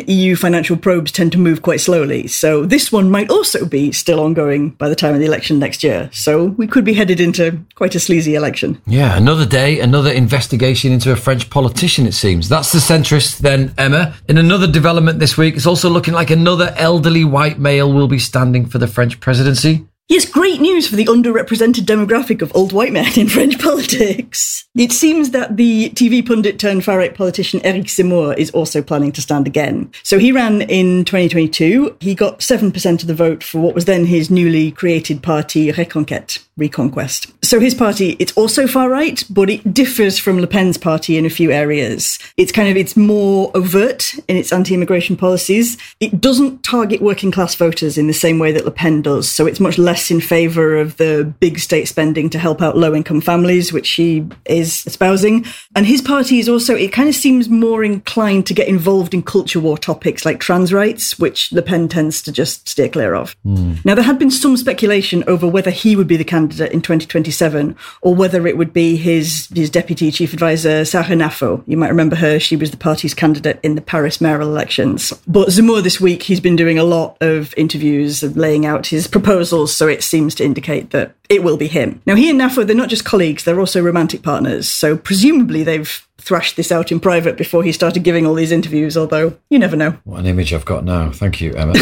EU financial probes tend to move quite slowly. So this one might also be still ongoing by the time of the election next year. So we could be headed into quite a sleazy election. Yeah, another day, another investigation into a French politician, it seems. That's the centrist then, Emma. In another development this week, it's also looking like another elderly white male will be standing for the French presidency. Yes, great news for the underrepresented demographic of old white men in French politics. It seems that the TV pundit turned far-right politician Éric Zemmour is also planning to stand again. So he ran in 2022. He got 7% of the vote for what was then his newly created party Reconquest. So his party, it's also far-right, but it differs from Le Pen's party in a few areas. It's more overt in its anti-immigration policies. It doesn't target working-class voters in the same way that Le Pen does, so it's much less in favour of the big state spending to help out low-income families, which she is espousing. And his party is also, it kind of seems more inclined to get involved in culture war topics like trans rights, which Le Pen tends to just steer clear of. Now, there had been some speculation over whether he would be the candidate in 2027 or whether it would be his deputy chief advisor, Sarah Nafo. You might remember her. She was the party's candidate in the Paris mayoral elections. But Zemmour this week, he's been doing a lot of interviews and laying out his proposals, so it seems to indicate that it will be him. Now, he and Nafo, they're not just colleagues, they're also romantic partners. So presumably they've thrashed this out in private before he started giving all these interviews, although you never know. What an image I've got now. Thank you, Emma.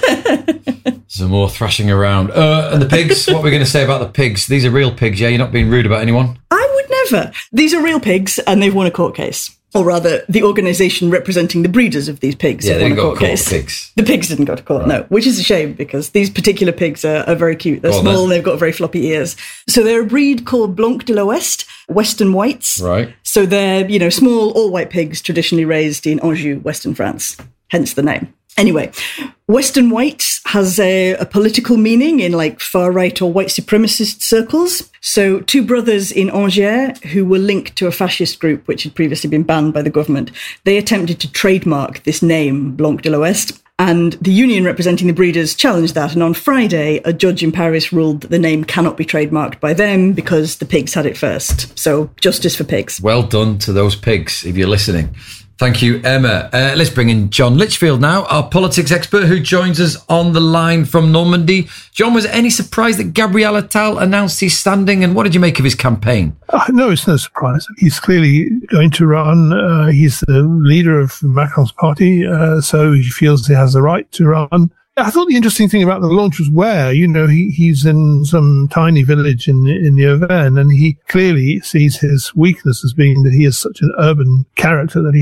Zemmour thrashing around. And the pigs? What are we going to say about the pigs? These are real pigs, yeah? You're not being rude about anyone? I would never. These are real pigs, and they've won a court case. Or rather, the organisation representing the breeders of these pigs have won a court case. Pigs. The pigs didn't go to court, no, which is a shame because these particular pigs are very cute. They're small and they've got very floppy ears. So they're a breed called Blanc de l'Ouest, Western Whites. Right. So they're, small, all-white pigs traditionally raised in Anjou, Western France, hence the name. Anyway, Western White has a political meaning in far-right or white supremacist circles. So two brothers in Angers who were linked to a fascist group which had previously been banned by the government, they attempted to trademark this name, Blanc de l'Ouest, and the union representing the breeders challenged that. And on Friday, a judge in Paris ruled that the name cannot be trademarked by them because the pigs had it first. So justice for pigs. Well done to those pigs, if you're listening. Thank you, Emma. Let's bring in John Litchfield now, our politics expert who joins us on the line from Normandy. John, was there any surprise that Gabriel Attal announced he's standing, and what did you make of his campaign? No, it's no surprise. He's clearly going to run. He's the leader of Macron's party, so he feels he has the right to run. I thought the interesting thing about the launch was where, he's in some tiny village in the Auvergne, and he clearly sees his weakness as being that he is such an urban character that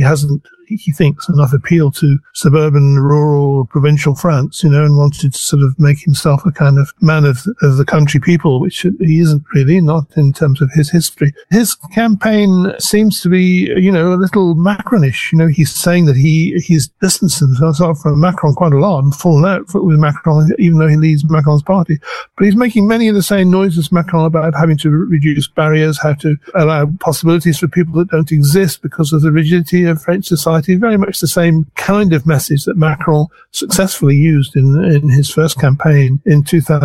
he thinks enough appeal to suburban, rural, provincial France, and wanted to sort of make himself a kind of man of the country people, which he isn't really, not in terms of his history. His campaign seems to be, a little Macronish. He's saying that he's distanced himself from Macron quite a lot and fallen out with Macron, even though he leads Macron's party. But he's making many of the same noises as Macron about having to reduce barriers, how to allow possibilities for people that don't exist because of the rigidity of French society. Very much the same kind of message that Macron successfully used in his first campaign in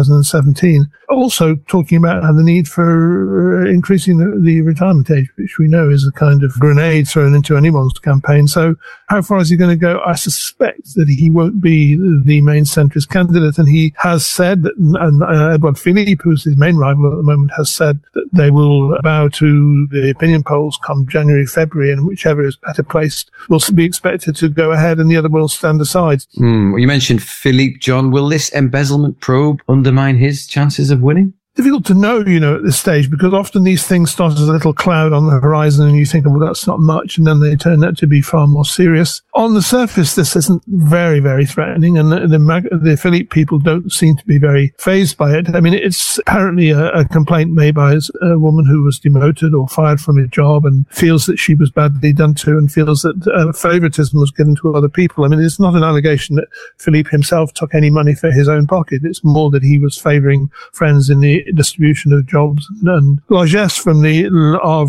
2017. Also talking about the need for increasing the retirement age, which we know is a kind of grenade thrown into anyone's campaign. So how far is he going to go? I suspect that he won't be the main centrist candidate. And he has said, and Edouard Philippe, who's his main rival at the moment, has said that they will bow to the opinion polls come January, February, and whichever is better placed will be expected to go ahead and the other will stand aside. You mentioned Philippe, John. Will this embezzlement probe undermine his chances of winning? Difficult to know, at this stage, because often these things start as a little cloud on the horizon and you think, well, that's not much, and then they turn out to be far more serious. On the surface, this isn't very, very threatening, and the Philippe people don't seem to be very fazed by it. I mean, it's apparently a complaint made by a woman who was demoted or fired from a job and feels that she was badly done to and feels that favoritism was given to other people. I mean, it's not an allegation that Philippe himself took any money for his own pocket. It's more that he was favoring friends in the distribution of jobs, and largesse from the Havre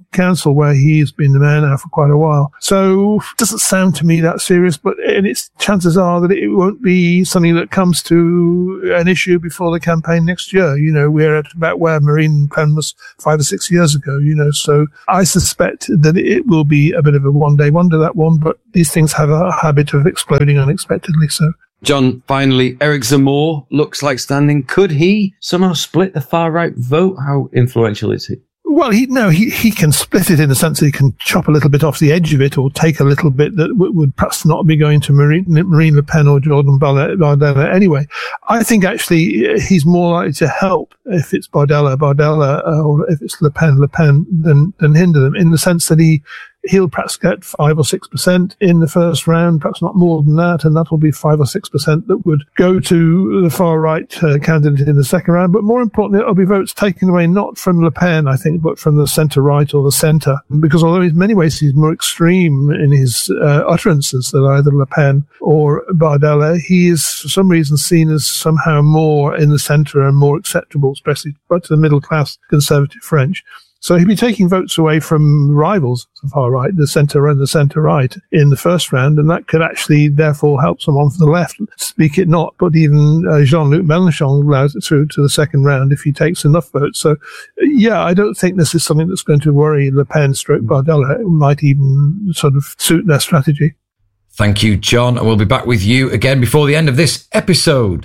council where he's been the mayor now for quite a while. So it doesn't sound to me that serious, but its chances are that it won't be something that comes to an issue before the campaign next year. We're at about where Marine Le Pen was 5 or 6 years ago, so I suspect that it will be a bit of a one-day wonder, that one, but these things have a habit of exploding unexpectedly, so. John, finally, Eric Zemmour looks like standing. Could he somehow split the far-right vote? How influential is he? Well, he can split it in the sense that he can chop a little bit off the edge of it, or take a little bit that would perhaps not be going to Marine Le Pen or Jordan Bardella anyway. I think actually he's more likely to help if it's Bardella, or if it's Le Pen than hinder them, in the sense that he'll perhaps get 5 or 6% in the first round, perhaps not more than that, and that will be 5 or 6% that would go to the far right candidate in the second round. But more importantly, it'll be votes taken away not from Le Pen, I think, but from the centre right or the centre, because although in many ways he's more extreme in his utterances than either Le Pen or Bardella, he is for some reason seen as somehow more in the centre and more acceptable, especially to the middle class conservative French. So he'd be taking votes away from rivals, the far right, the centre and the centre right in the first round, and that could actually therefore help someone from the left. Speak it not, but even Jean-Luc Mélenchon allows it through to the second round if he takes enough votes. So, yeah, I don't think this is something that's going to worry Le Pen stroke Bardella. It might even sort of suit their strategy. Thank you, John, and we'll be back with you again before the end of this episode.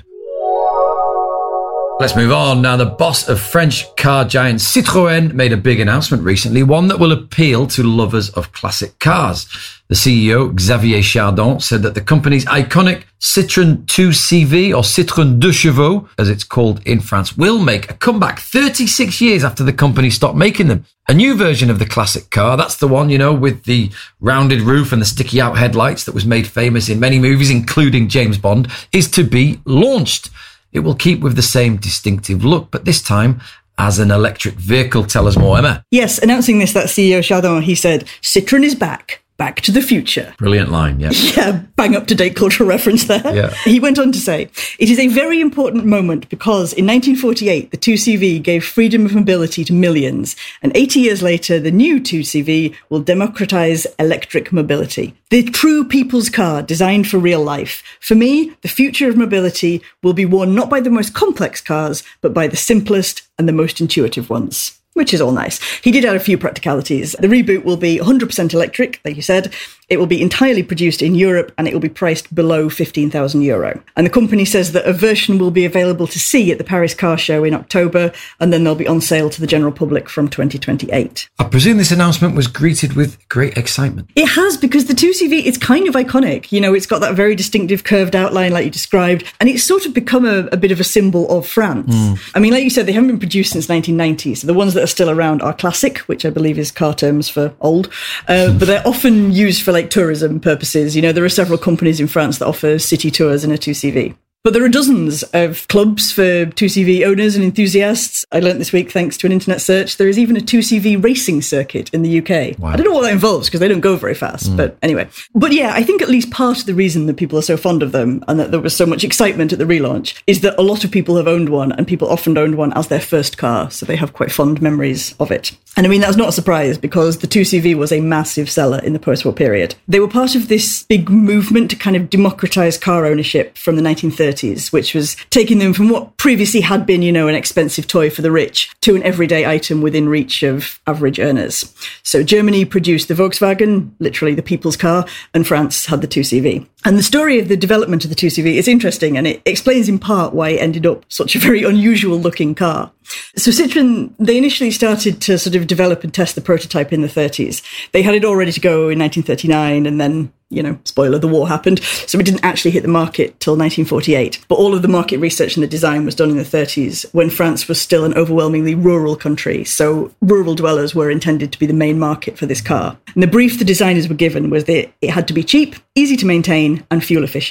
Let's move on. Now, the boss of French car giant Citroën made a big announcement recently, one that will appeal to lovers of classic cars. The CEO, Xavier Chardon, said that the company's iconic Citroën 2CV, or Citroën 2 Chevaux, as it's called in France, will make a comeback 36 years after the company stopped making them. A new version of the classic car, that's the one, with the rounded roof and the sticky out headlights that was made famous in many movies, including James Bond, is to be launched. It will keep with the same distinctive look, but this time as an electric vehicle. Tell us more, Emma. Yes, announcing this, that CEO Chardon, he said, Citroën is back to the future. Brilliant line, yeah. Yeah, bang up-to-date cultural reference there. Yeah. He went on to say, it is a very important moment because in 1948, the 2CV gave freedom of mobility to millions, and 80 years later, the new 2CV will democratize electric mobility. The true people's car designed for real life. For me, the future of mobility will be won not by the most complex cars, but by the simplest and the most intuitive ones. Which is all nice. He did add a few practicalities. The reboot will be 100% electric, like you said. It will be entirely produced in Europe and it will be priced below €15,000. And the company says that a version will be available to see at the Paris Car Show in October, and then they'll be on sale to the general public from 2028. I presume this announcement was greeted with great excitement. It has, because the 2CV is kind of iconic. It's got that very distinctive curved outline like you described, and it's sort of become a bit of a symbol of France. I mean, like you said, they haven't been produced since 1990, so the ones that are still around are classic, which I believe is car terms for old, but they're often used for tourism purposes. There are several companies in France that offer city tours in a 2CV. But there are dozens of clubs for 2CV owners and enthusiasts. I learnt this week, thanks to an internet search, there is even a 2CV racing circuit in the UK. Wow. I don't know what that involves because they don't go very fast, but anyway. But yeah, I think at least part of the reason that people are so fond of them and that there was so much excitement at the relaunch is that a lot of people have owned one, and people often owned one as their first car, so they have quite fond memories of it. And I mean, that's not a surprise because the 2CV was a massive seller in the post-war period. They were part of this big movement to kind of democratise car ownership from the 1930s. Which was taking them from what previously had been, an expensive toy for the rich to an everyday item within reach of average earners. So Germany produced the Volkswagen, literally the people's car, and France had the 2CV. And the story of the development of the 2CV is interesting, and it explains in part why it ended up such a very unusual looking car. So Citroën, they initially started to sort of develop and test the prototype in the 30s. They had it all ready to go in 1939, and then, spoiler, the war happened. So it didn't actually hit the market till 1948. But all of the market research and the design was done in the 30s, when France was still an overwhelmingly rural country. So rural dwellers were intended to be the main market for this car. And the brief the designers were given was that it had to be cheap, easy to maintain, and fuel efficient.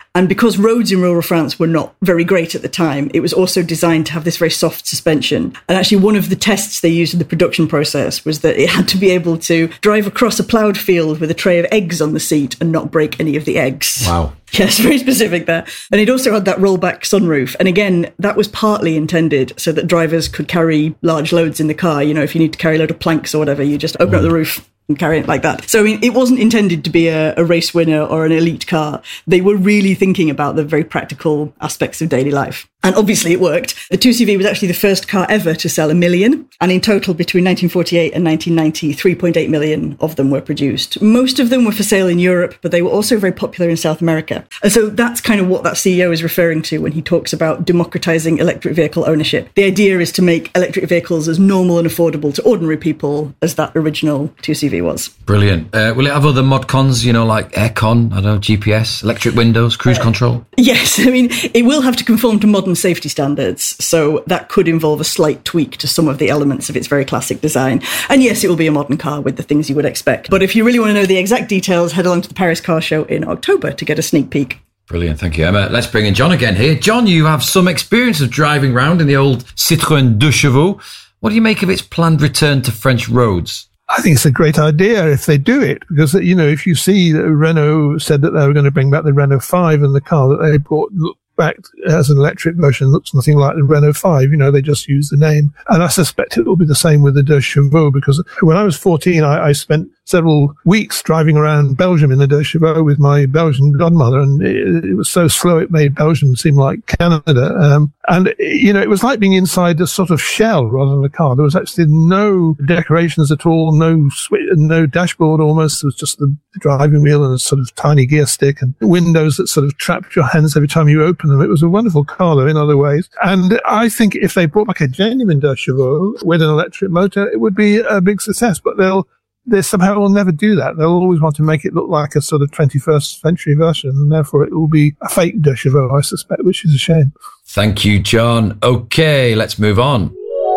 And because roads in rural France were not very great at the time, it was also designed to have this very soft suspension. And actually, one of the tests they used in the production process was that it had to be able to drive across a ploughed field with a tray of eggs on the seat and not break any of the eggs. Wow. Yes, very specific there. And it also had that rollback sunroof. And again, that was partly intended so that drivers could carry large loads in the car. You know, if you need to carry a load of planks or whatever, you just open up the roof and carry it like that. So, I mean, it wasn't intended to be a race winner or an elite car. They were really thinking about the very practical aspects of daily life. And obviously it worked. The 2CV was actually the first car ever to sell 1 million. And in total, between 1948 and 1990, 3.8 million of them were produced. Most of them were for sale in Europe, but they were also very popular in South America. And so that's kind of what that CEO is referring to when he talks about democratizing electric vehicle ownership. The idea is to make electric vehicles as normal and affordable to ordinary people as that original 2CV was. Brilliant. Will it have other mod cons, you know, like aircon, I don't know, GPS, electric windows, cruise control? Yes, I mean, it will have to conform to modern safety standards, so that could involve a slight tweak to some of the elements of its very classic design. And yes, it will be a modern car with the things you would expect. But if you really want to know the exact details, head along to the Paris Car Show in October to get a sneak peek. Brilliant, thank you, Emma. Let's bring in John again here. John, you have some experience of driving around in the old Citroën 2 Chevaux. What do you make of its planned return to French roads? I think it's a great idea if they do it, because, you know, if you see Renault said that they were going to bring back the Renault 5, and the car that they brought back as an electric version looks nothing like the Renault 5. You know, they just use the name. And I suspect it will be the same with the 2 Chevaux, because when I was 14, I spent several weeks driving around Belgium in the 2 Chevaux with my Belgian godmother, and it was so slow it made Belgium seem like Canada. And, you know, it was like being inside a sort of shell rather than a car. There was actually no decorations at all, no no dashboard almost. It was just the driving wheel and a sort of tiny gear stick and windows that sort of trapped your hands every time you opened them. It was a wonderful car, though, in other ways. And I think if they brought back a genuine 2 Chevaux with an electric motor, it would be a big success. But they somehow will never do that. They'll always want to make it look like a sort of 21st century version, and therefore it will be a fake 2 Chevaux, I suspect, which is a shame. Thank you, John. Okay, let's move on.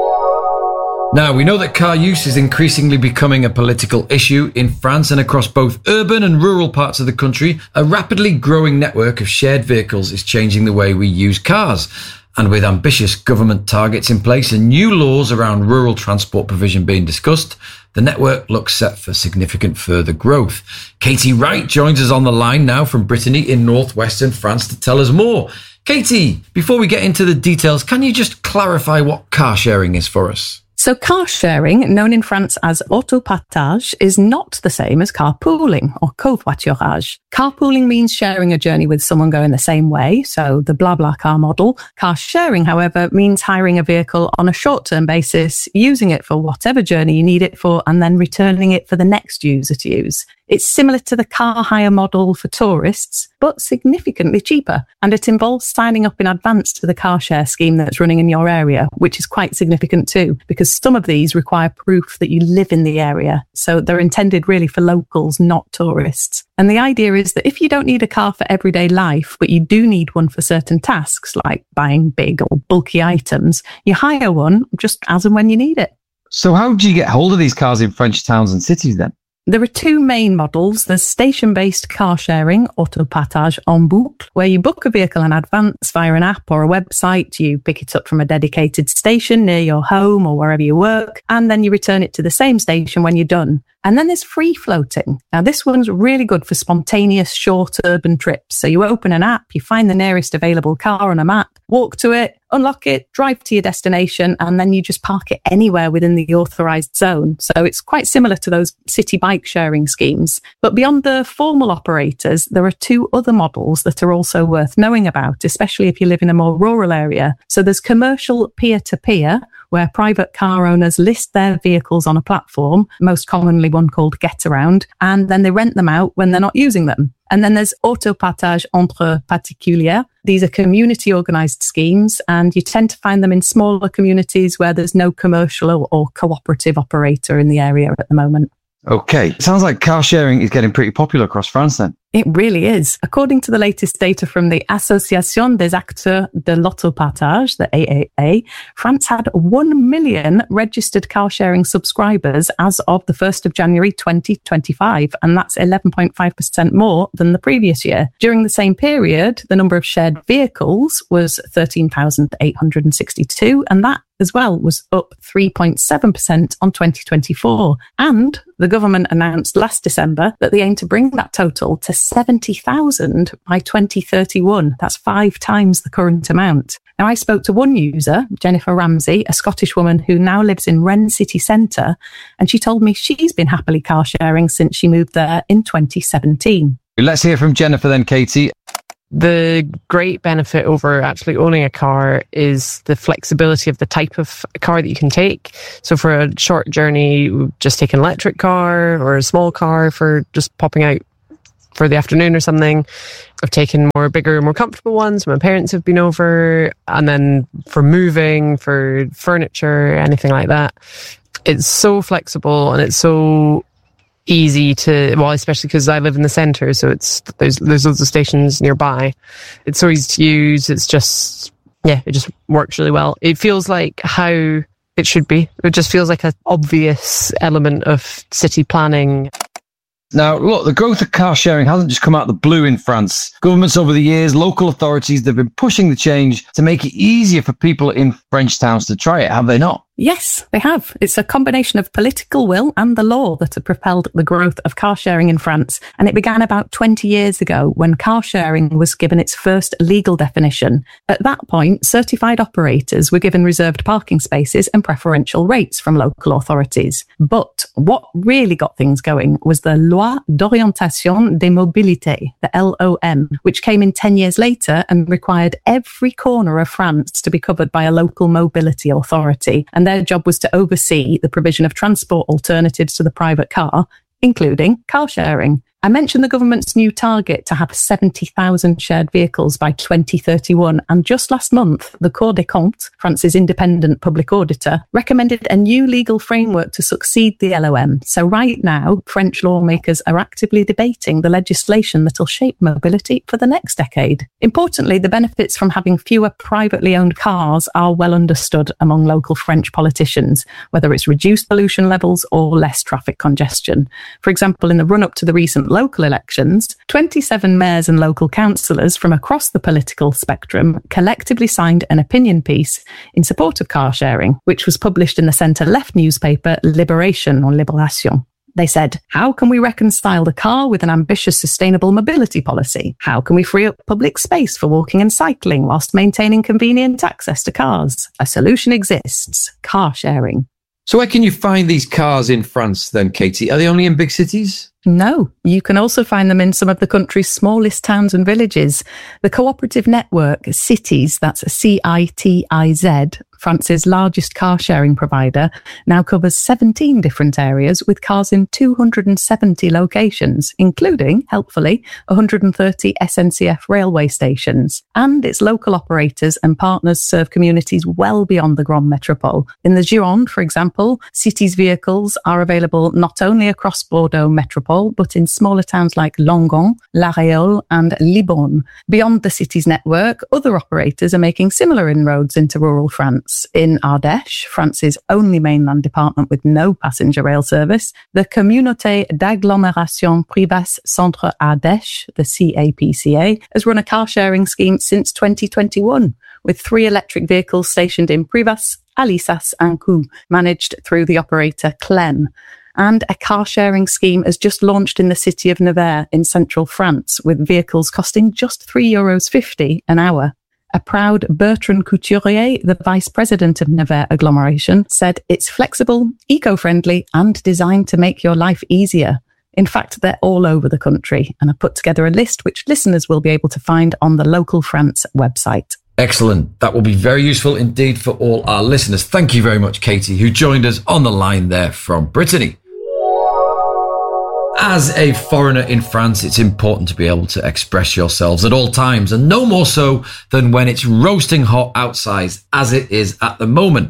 Now, we know that car use is increasingly becoming a political issue in France, and across both urban and rural parts of the country, a rapidly growing network of shared vehicles is changing the way we use cars. And with ambitious government targets in place and new laws around rural transport provision being discussed, the network looks set for significant further growth. Katie Wright joins us on the line now from Brittany in northwestern France to tell us more. Katie, before we get into the details, can you just clarify what car sharing is for us? So car sharing, known in France as autopartage, is not the same as carpooling or covoiturage. Carpooling means sharing a journey with someone going the same way, so the BlaBlaCar model. Car sharing, however, means hiring a vehicle on a short-term basis, using it for whatever journey you need it for, and then returning it for the next user to use. It's similar to the car hire model for tourists, but significantly cheaper. And it involves signing up in advance to the car share scheme that's running in your area, which is quite significant too, because some of these require proof that you live in the area. So they're intended really for locals, not tourists. And the idea is that if you don't need a car for everyday life, but you do need one for certain tasks, like buying big or bulky items, you hire one just as and when you need it. So how do you get hold of these cars in French towns and cities then? There are two main models. There's station-based car sharing, autopartage en boucle, where you book a vehicle in advance via an app or a website. You pick it up from a dedicated station near your home or wherever you work, and then you return it to the same station when you're done. And then there's free floating. Now, this one's really good for spontaneous, short urban trips. So you open an app, you find the nearest available car on a map, walk to it, unlock it, drive to your destination, and then you just park it anywhere within the authorised zone. So it's quite similar to those city bike sharing schemes. But beyond the formal operators, there are two other models that are also worth knowing about, especially if you live in a more rural area. So there's commercial peer-to-peer, where private car owners list their vehicles on a platform, most commonly one called Getaround, and then they rent them out when they're not using them. And then there's autopartage entre particuliers. These are community organised schemes, and you tend to find them in smaller communities where there's no commercial or cooperative operator in the area at the moment. Okay, sounds like car sharing is getting pretty popular across France then. It really is. According to the latest data from the Association des Acteurs de l'Autopartage, the AAA, France had 1 million registered car-sharing subscribers as of the 1st of January 2025, and that's 11.5% more than the previous year. During the same period, the number of shared vehicles was 13,862, and that as well was up 3.7% on 2024. And the government announced last December that they aim to bring that total to 70,000 by 2031. That's 5 times the current amount. Now, I spoke to one user, Jennifer Ramsey, a Scottish woman who now lives in Rennes city centre, and she told me she's been happily car sharing since she moved there in 2017. Let's hear from Jennifer then, Katie. The great benefit over actually owning a car is the flexibility of the type of car that you can take. So for a short journey, just take an electric car or a small car for just popping out for the afternoon or something. I've taken bigger, more comfortable ones. My parents have been over. And then for moving, for furniture, anything like that, it's so flexible and it's so easy to, well, especially because I live in the centre, so there's loads of stations nearby. It's so easy to use. It's just, it just works really well. It feels like how it should be. It just feels like an obvious element of city planning. Now, look, the growth of car sharing hasn't just come out of the blue in France. Governments over the years, local authorities, they've been pushing the change to make it easier for people in French towns to try it, have they not? Yes, they have. It's a combination of political will and the law that have propelled the growth of car sharing in France. And it began about 20 years ago when car sharing was given its first legal definition. At that point, certified operators were given reserved parking spaces and preferential rates from local authorities. But what really got things going was the Loi d'Orientation des Mobilités, the LOM, which came in 10 years later and required every corner of France to be covered by a local mobility authority. And their job was to oversee the provision of transport alternatives to the private car, including car sharing. I mentioned the government's new target to have 70,000 shared vehicles by 2031. And just last month, the Cour des Comptes, France's independent public auditor, recommended a new legal framework to succeed the LOM. So right now, French lawmakers are actively debating the legislation that will shape mobility for the next decade. Importantly, the benefits from having fewer privately owned cars are well understood among local French politicians, whether it's reduced pollution levels or less traffic congestion. For example, in the run-up to the recent local elections, 27 mayors and local councillors from across the political spectrum collectively signed an opinion piece in support of car sharing, which was published in the centre-left newspaper Libération or Libération. They said, how can we reconcile the car with an ambitious sustainable mobility policy? How can we free up public space for walking and cycling whilst maintaining convenient access to cars? A solution exists: car sharing. So where can you find these cars in France then, Katie? Are they only in big cities? No, you can also find them in some of the country's smallest towns and villages. The cooperative network Cities, that's CITIZ, France's largest car-sharing provider, now covers 17 different areas with cars in 270 locations, including, helpfully, 130 SNCF railway stations. And its local operators and partners serve communities well beyond the Grand Métropole. In the Gironde, for example, Cities vehicles are available not only across Bordeaux Métropole, but in smaller towns like Langon, La Réole and Libourne. Beyond the Cities network, other operators are making similar inroads into rural France. In Ardèche, France's only mainland department with no passenger rail service, the Communauté d'Agglomération Privas Centre Ardèche, the CAPCA, has run a car-sharing scheme since 2021, with 3 electric vehicles stationed in Privas, Alissas and Coux, managed through the operator Clem. And a car-sharing scheme has just launched in the city of Nevers in central France, with vehicles costing just €3.50 an hour. A proud Bertrand Couturier, the vice president of Nevers agglomeration, said it's flexible, eco-friendly and designed to make your life easier. In fact, they're all over the country, and I've put together a list which listeners will be able to find on the Local France website. Excellent. That will be very useful indeed for all our listeners. Thank you very much, Katie, who joined us on the line there from Brittany. As a foreigner in France, it's important to be able to express yourselves at all times, and no more so than when it's roasting hot outside, as it is at the moment.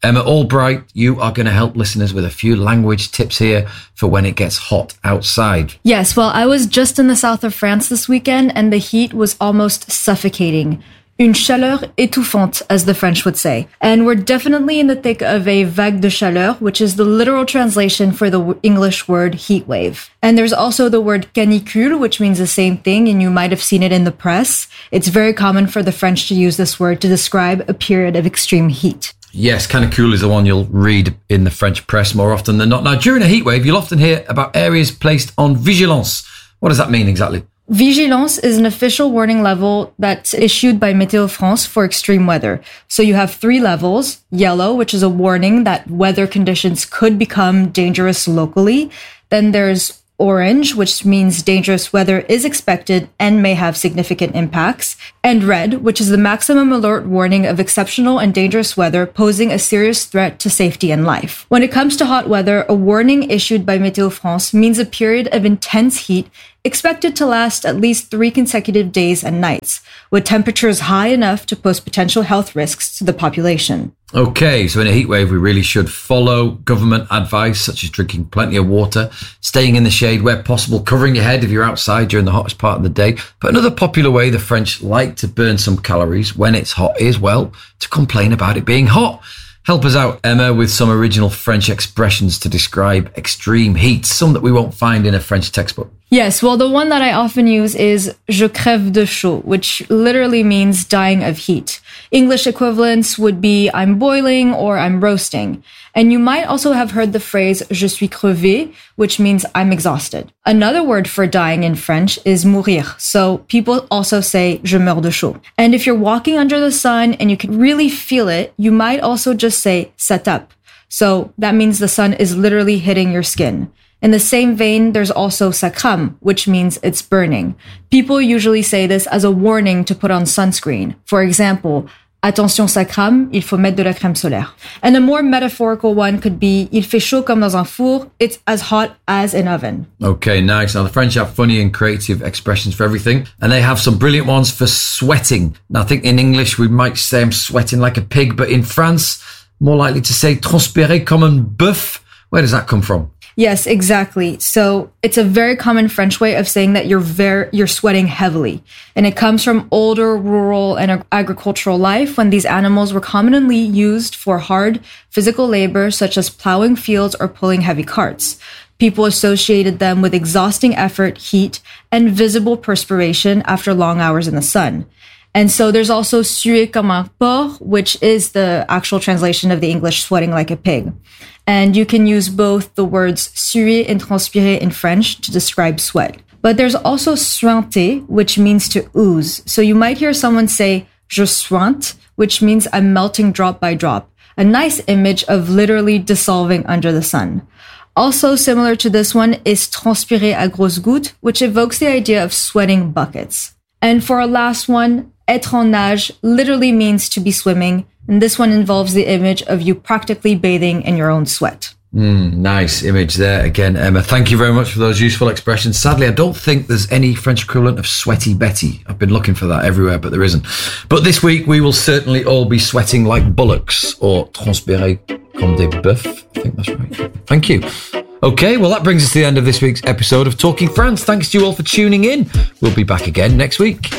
Emma Albright, you are going to help listeners with a few language tips here for when it gets hot outside. Yes, well, I was just in the south of France this weekend and the heat was almost suffocating. Une chaleur étouffante, as the French would say. And we're definitely in the thick of a vague de chaleur, which is the literal translation for the English word heat wave. And there's also the word canicule, which means the same thing, and you might have seen it in the press. It's very common for the French to use this word to describe a period of extreme heat. Yes, canicule is the one you'll read in the French press more often than not. Now, during a heat wave, you'll often hear about areas placed on vigilance. What does that mean exactly? Vigilance is an official warning level that's issued by Météo France for extreme weather. So you have 3 levels. Yellow, which is a warning that weather conditions could become dangerous locally. Then there's orange, which means dangerous weather is expected and may have significant impacts. And red, which is the maximum alert warning of exceptional and dangerous weather posing a serious threat to safety and life. When it comes to hot weather, a warning issued by Météo France means a period of intense heat expected to last at least 3 consecutive days and nights, with temperatures high enough to pose potential health risks to the population. Okay, so in a heat wave, we really should follow government advice, such as drinking plenty of water, staying in the shade where possible, covering your head if you're outside during the hottest part of the day. But another popular way the French like to burn some calories when it's hot is, well, to complain about it being hot. Help us out, Emma, with some original French expressions to describe extreme heat, some that we won't find in a French textbook. Yes, well, the one that I often use is je crève de chaud, which literally means dying of heat. English equivalents would be I'm boiling or I'm roasting. And you might also have heard the phrase je suis crevé, which means I'm exhausted. Another word for dying in French is mourir. So people also say je meurs de chaud. And if you're walking under the sun and you can really feel it, you might also just say ça tape. So that means the sun is literally hitting your skin. In the same vein, there's also ça crame, which means it's burning. People usually say this as a warning to put on sunscreen. For example, attention ça crame, il faut mettre de la crème solaire. And a more metaphorical one could be il fait chaud comme dans un four, it's as hot as an oven. Okay, nice. Now, the French have funny and creative expressions for everything, and they have some brilliant ones for sweating. Now, I think in English, we might say I'm sweating like a pig, but in France, more likely to say transpirer comme un bœuf. Where does that come from? Yes, exactly. So it's a very common French way of saying that you're sweating heavily. And it comes from older rural and agricultural life when these animals were commonly used for hard physical labor, such as plowing fields or pulling heavy carts. People associated them with exhausting effort, heat, and visible perspiration after long hours in the sun. And so there's also suer comme un porc, which is the actual translation of the English sweating like a pig. And you can use both the words suer and transpirer in French to describe sweat. But there's also suinter, which means to ooze. So you might hear someone say je suinte, which means I'm melting drop by drop. A nice image of literally dissolving under the sun. Also similar to this one is transpirer à grosses gouttes, which evokes the idea of sweating buckets. And for our last one, être en nage literally means to be swimming. And this one involves the image of you practically bathing in your own sweat. Nice image there again, Emma. Thank you very much for those useful expressions. Sadly, I don't think there's any French equivalent of sweaty Betty. I've been looking for that everywhere, but there isn't. But this week, we will certainly all be sweating like bullocks, or transpirer comme des bœufs. I think that's right. Thank you. Okay, well, that brings us to the end of this week's episode of Talking France. Thanks to you all for tuning in. We'll be back again next week.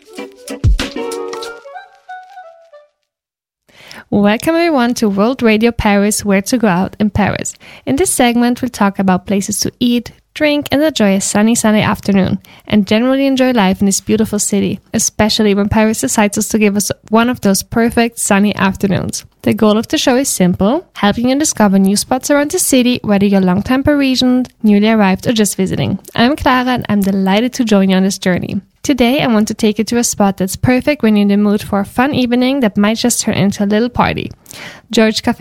Welcome everyone to World Radio Paris, Where to Go Out in Paris. In this segment, we'll talk about places to eat, drink, and enjoy a sunny Sunday afternoon, and generally enjoy life in this beautiful city, especially when Paris decides to give us one of those perfect sunny afternoons. The goal of the show is simple, helping you discover new spots around the city, whether you're long-time Parisian, newly arrived, or just visiting. I'm Clara, and I'm delighted to join you on this journey. Today, I want to take you to a spot that's perfect when you're in the mood for a fun evening that might just turn into a little party. Georges Café.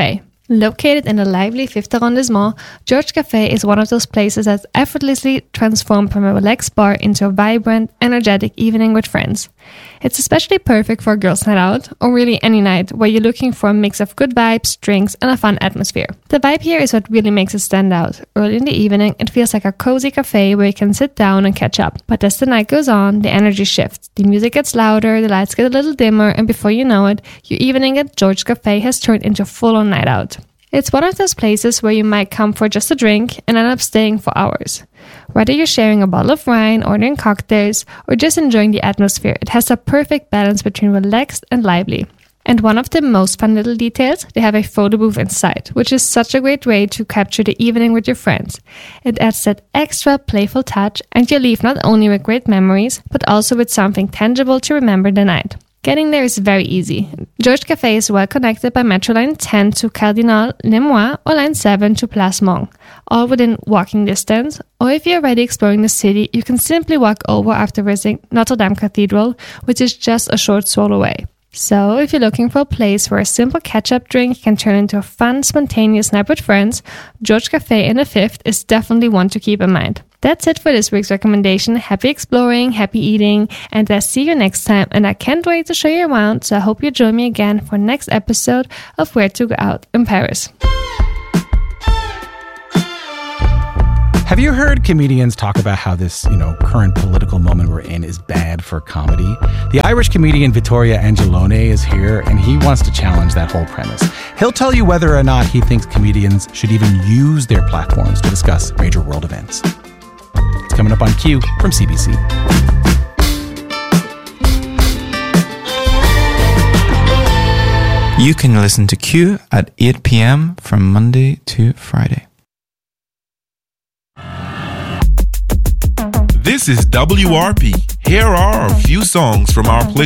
Located in the lively 5th arrondissement, George Café is one of those places that's effortlessly transformed from a relaxed bar into a vibrant, energetic evening with friends. It's especially perfect for a girls' night out, or really any night where you're looking for a mix of good vibes, drinks, and a fun atmosphere. The vibe here is what really makes it stand out. Early in the evening, it feels like a cozy cafe where you can sit down and catch up. But as the night goes on, the energy shifts. The music gets louder, the lights get a little dimmer, and before you know it, your evening at George Café has turned into a full-on night out. It's one of those places where you might come for just a drink and end up staying for hours. Whether you're sharing a bottle of wine, ordering cocktails, or just enjoying the atmosphere, it has a perfect balance between relaxed and lively. And one of the most fun little details, they have a photo booth inside, which is such a great way to capture the evening with your friends. It adds that extra playful touch, and you leave not only with great memories, but also with something tangible to remember the night. Getting there is very easy. George Café is well connected by Metro Line 10 to Cardinal Lemois or Line 7 to Place Monge, all within walking distance. Or if you're already exploring the city, you can simply walk over after visiting Notre Dame Cathedral, which is just a short stroll away. So if you're looking for a place where a simple catch-up drink can turn into a fun, spontaneous night with friends, George Café in the 5th is definitely one to keep in mind. That's it for this week's recommendation. Happy exploring, happy eating, and I'll see you next time. And I can't wait to show you around, so I hope you join me again for next episode of Where to Go Out in Paris. Have you heard comedians talk about how this, current political moment we're in is bad for comedy? The Irish comedian Vittorio Angelone is here, and he wants to challenge that whole premise. He'll tell you whether or not he thinks comedians should even use their platforms to discuss major world events. It's coming up on Q from CBC. You can listen to Q at 8 p.m. from Monday to Friday. This is WRP. Here are a few songs from our playlist.